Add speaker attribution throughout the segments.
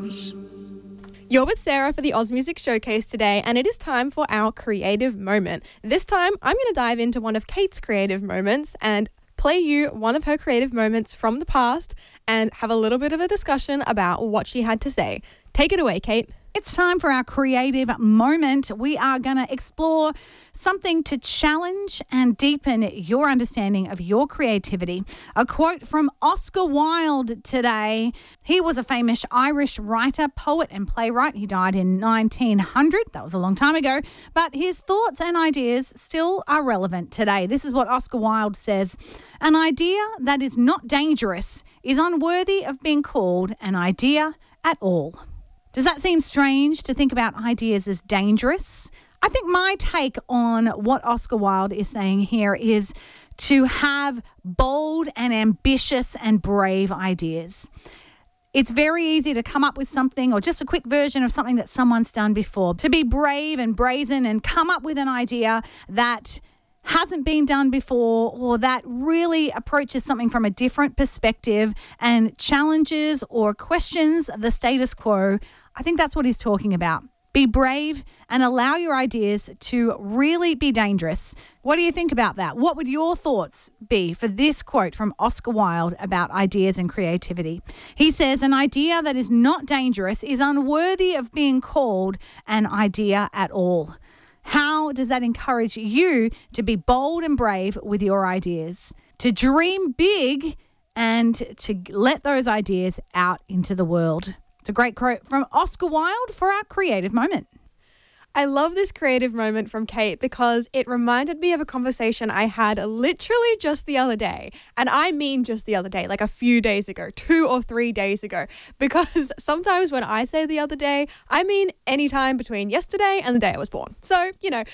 Speaker 1: You're with Sarah for the Oz Music Showcase today, and it is time for our creative moment. This time, I'm going to dive into one of Kate's creative moments and play you one of her creative moments from the past and have a little bit of a discussion about what she had to say. Take it away, Kate.
Speaker 2: It's time for our creative moment. We are going to explore something to challenge and deepen your understanding of your creativity. A quote from Oscar Wilde today. He was a famous Irish writer, poet and playwright. He died in 1900. That was a long time ago. But his thoughts and ideas still are relevant today. This is what Oscar Wilde says. An idea that is not dangerous is unworthy of being called an idea at all. Does that seem strange to think about ideas as dangerous? I think my take on what Oscar Wilde is saying here is to have bold and ambitious and brave ideas. It's very easy to come up with something or just a quick version of something that someone's done before. To be brave and brazen and come up with an idea that hasn't been done before or that really approaches something from a different perspective and challenges or questions the status quo. I think that's what he's talking about. Be brave and allow your ideas to really be dangerous. What do you think about that? What would your thoughts be for this quote from Oscar Wilde about ideas and creativity? He says, an idea that is not dangerous is unworthy of being called an idea at all. How does that encourage you to be bold and brave with your ideas, to dream big and to let those ideas out into the world? It's a great quote from Oscar Wilde for our creative moment.
Speaker 1: I love this creative moment from Kate because it reminded me of a conversation I had literally just the other day. And I mean just the other day, like a few days ago, 2 or 3 days ago. Because sometimes when I say the other day, I mean any time between yesterday and the day I was born. So, you know.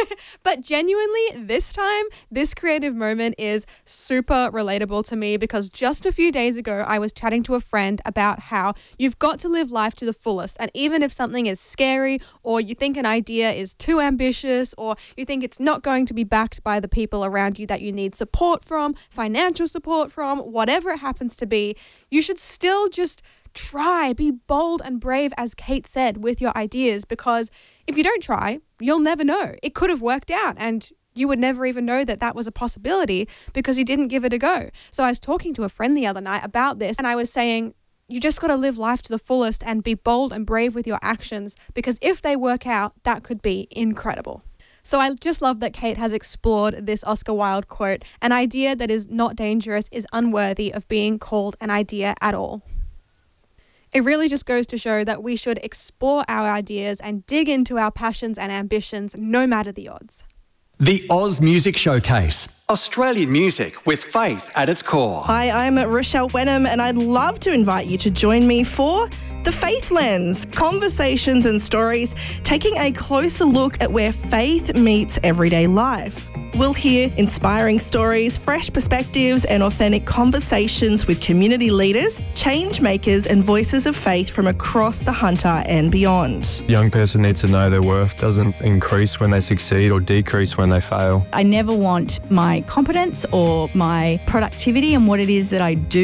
Speaker 1: But genuinely, this time, this creative moment is super relatable to me because just a few days ago, I was chatting to a friend about how you've got to live life to the fullest. And even if something is scary or you think an idea is too ambitious or you think it's not going to be backed by the people around you that you need support from, financial support from, whatever it happens to be, you should still just try, be bold and brave, as Kate said, with your ideas, because if you don't try, you'll never know. It could have worked out and you would never even know that that was a possibility because you didn't give it a go. So I was talking to a friend the other night about this and I was saying, you just got to live life to the fullest and be bold and brave with your actions because if they work out, that could be incredible. So I just love that Kate has explored this Oscar Wilde quote, an idea that is not dangerous is unworthy of being called an idea at all. It really just goes to show that we should explore our ideas and dig into our passions and ambitions no matter the odds.
Speaker 3: The Oz Music Showcase. Australian music with faith at its core.
Speaker 4: Hi, I'm Rochelle Wenham and I'd love to invite you to join me for The Faith Lens, conversations and stories taking a closer look at where faith meets everyday life. We'll hear inspiring stories, fresh perspectives and authentic conversations with community leaders, change makers and voices of faith from across the Hunter and beyond.
Speaker 5: A young person needs to know their worth doesn't increase when they succeed or decrease when they fail.
Speaker 6: I never want my competence or my productivity and what it is that I do